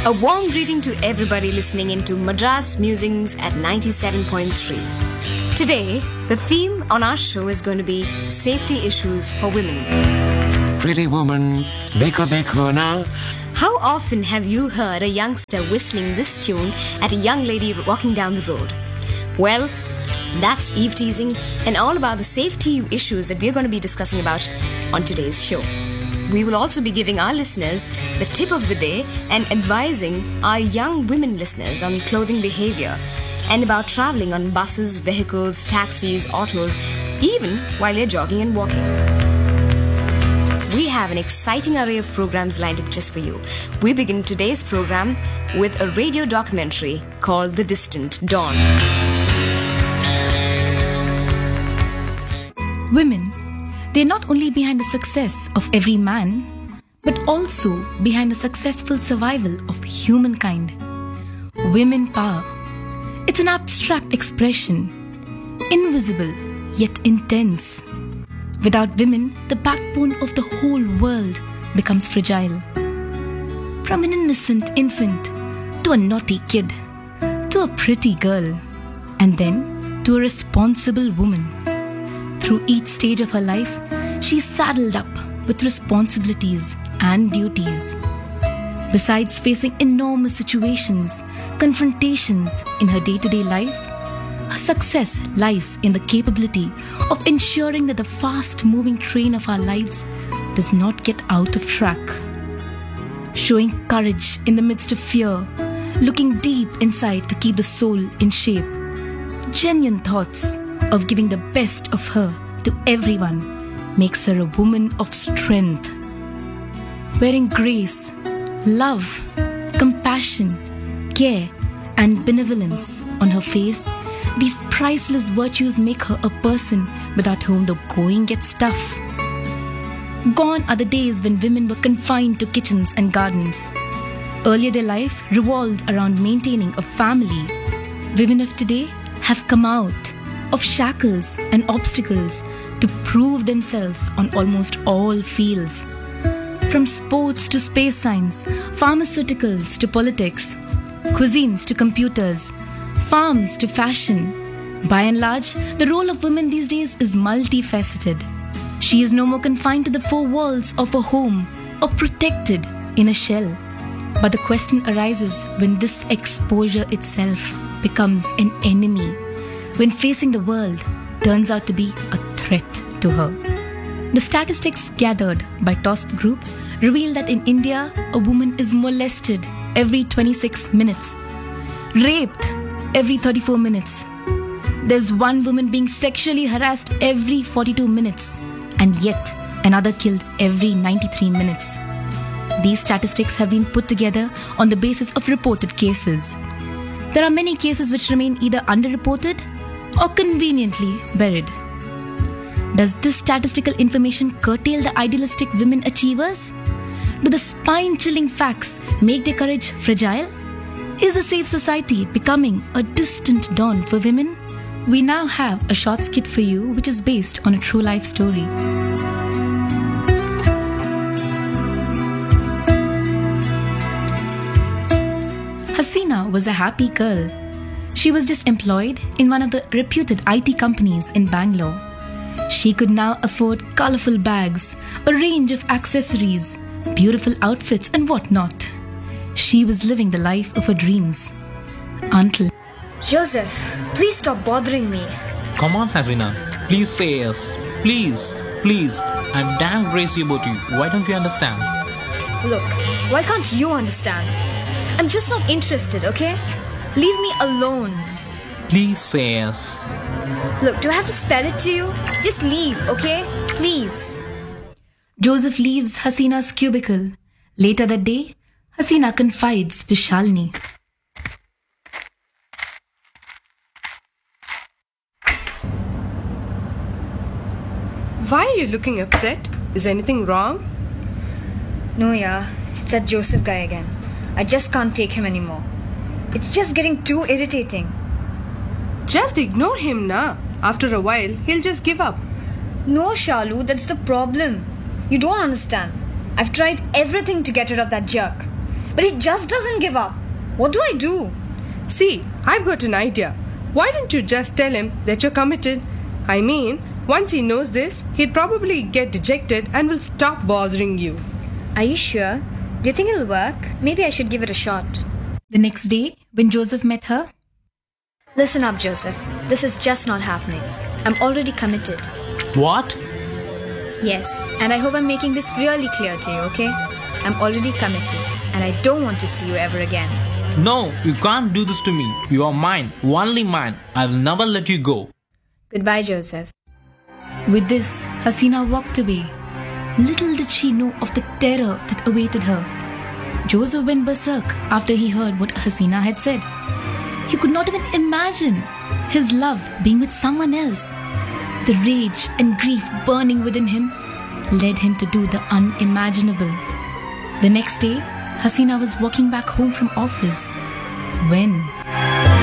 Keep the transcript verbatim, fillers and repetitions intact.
A warm greeting to everybody listening into Madras Musings at ninety-seven point three. Today, the theme on our show is going to be safety issues for women. Pretty woman, beko beko na. How often have you heard a youngster whistling this tune at a young lady walking down the road? Well, that's Eve teasing and all about the safety issues that we're going to be discussing about on today's show. We will also be giving our listeners the tip of the day and advising our young women listeners on clothing behavior and about traveling on buses, vehicles, taxis, autos, even while you're jogging and walking. We have an exciting array of programs lined up just for you. We begin today's program with a radio documentary called The Distant Dawn. Women, they're not only behind the success of every man, but also behind the successful survival of humankind. Women power. It's an abstract expression, invisible yet intense. Without women, the backbone of the whole world becomes fragile. From an innocent infant to a naughty kid, to a pretty girl, and then to a responsible woman. Through each stage of her life, she's saddled up with responsibilities and duties. Besides facing enormous situations, confrontations in her day-to-day life, her success lies in the capability of ensuring that the fast-moving train of our lives does not get out of track. Showing courage in the midst of fear, looking deep inside to keep the soul in shape. Genuine thoughts of giving the best of her to everyone makes her a woman of strength. Wearing grace, love, compassion, care, and benevolence on her face, these priceless virtues make her a person without whom the going gets tough. Gone are the days when women were confined to kitchens and gardens. Earlier their life revolved around maintaining a family. Women of today have come out of shackles and obstacles to prove themselves on almost all fields. From sports to space science, pharmaceuticals to politics, cuisines to computers, farms to fashion. By and large, the role of women these days is multifaceted. She is no more confined to the four walls of a home or protected in a shell. But the question arises when this exposure itself becomes an enemy, when facing the world turns out to be a threat to her. The statistics gathered by Tost Group reveal that in India, a woman is molested every twenty-six minutes, raped every thirty-four minutes. There's one woman being sexually harassed every forty-two minutes, and yet another killed every ninety-three minutes. These statistics have been put together on the basis of reported cases. There are many cases which remain either underreported or conveniently buried. Does this statistical information curtail the idealistic women achievers? Do the spine-chilling facts make their courage fragile? Is a safe society becoming a distant dawn for women? We now have a short skit for you which is based on a true life story. Hasina was a happy girl. She was just employed in one of the reputed I T companies in Bangalore. She could now afford colorful bags, a range of accessories, beautiful outfits and whatnot. She was living the life of her dreams. Until... Joseph, please stop bothering me. Come on, Hasina. Please say yes. Please, please. I'm damn crazy about you. Why don't you understand? Look, why can't you understand? I'm just not interested, okay? Leave me alone. Please say yes. Look, do I have to spell it to you? Just leave, okay? Please. Joseph leaves Hasina's cubicle. Later that day, Hasina confides to Shalini. Why are you looking upset? Is anything wrong? No, yeah. It's that Joseph guy again. I just can't take him anymore. It's just getting too irritating. Just ignore him, na. After a while, he'll just give up. No, Shalu, that's the problem. You don't understand. I've tried everything to get rid of that jerk. but he just doesn't give up. What do I do? See, I've got an idea. Why don't you just tell him that you're committed? I mean, once he knows this, he'd probably get dejected and will stop bothering you. Are you sure? Do you think it'll work? Maybe I should give it a shot. The next day, when Joseph met her, Listen up, Joseph. This is just not happening. I'm already committed. What? Yes, and I hope I'm making this really clear to you, okay? I'm already committed, and I don't want to see you ever again. No, you can't do this to me. You are mine, only mine. I will never let you go. Goodbye, Joseph. with this, Hasina walked away. Little did she know of the terror that awaited her. Joseph went berserk after he heard what Hasina had said. He could not even imagine his love being with someone else. The rage and grief burning within him led him to do the unimaginable. The next day, Hasina was walking back home from office when